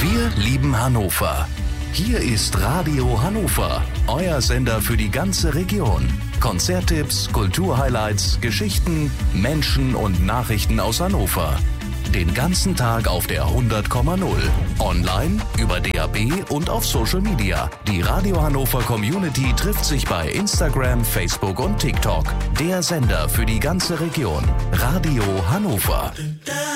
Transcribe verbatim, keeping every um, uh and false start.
Wir lieben Hannover. Hier ist Radio Hannover, euer Sender für die ganze Region. Konzerttipps, Kulturhighlights, Geschichten, Menschen und Nachrichten aus Hannover. Den ganzen Tag auf der hundert Komma null. Online, über D A B und auf Social Media. Die Radio Hannover Community trifft sich bei Instagram, Facebook und TikTok. Der Sender für die ganze Region. Radio Hannover.